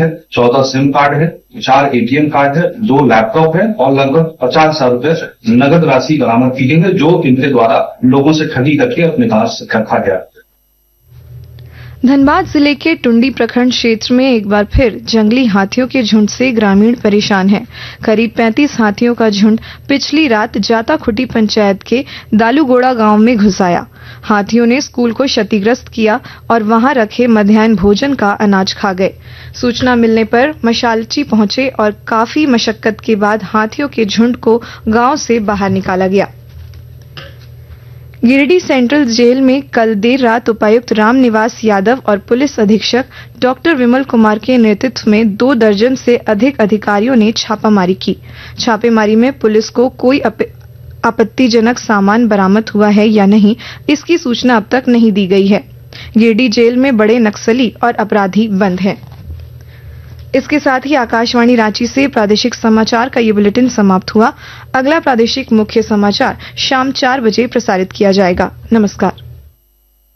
है, 14 SIM card है, 4 ATM card है, 2 लैपटॉप है और लगभग 50,000 रुपए नगद राशि बरामद की गई है, जो इनके द्वारा लोगों से ठगी करके अपने पास रखा गया। धनबाद जिले के टुंडी प्रखंड क्षेत्र में एक बार फिर जंगली हाथियों के झुंड से ग्रामीण परेशान हैं। करीब 35 हाथियों का झुंड पिछली रात जाता खुटी पंचायत के दालूगोड़ा गांव में घुस आया। हाथियों ने स्कूल को क्षतिग्रस्त किया और वहां रखे मध्याह्न भोजन का अनाज खा गए। सूचना मिलने पर मशालची पहुंचे और काफी मशक्कत के बाद हाथियों के झुंड को गांव से बाहर निकाला गया। गिरिडीह सेंट्रल जेल में कल देर रात उपायुक्त रामनिवास यादव और पुलिस अधीक्षक डॉक्टर विमल कुमार के नेतृत्व में 2 दर्जन से अधिक अधिकारियों ने छापामारी की। छापेमारी में पुलिस को कोई आपत्तिजनक सामान बरामद हुआ है या नहीं, इसकी सूचना अब तक नहीं दी गई है। गिरिडीह जेल में बड़े नक्सली और अपराधी बंद हैं। इसके साथ ही आकाशवाणी रांची से प्रादेशिक समाचार का ये बुलेटिन समाप्त हुआ। अगला प्रादेशिक मुख्य समाचार शाम 4 बजे प्रसारित किया जाएगा। नमस्कार।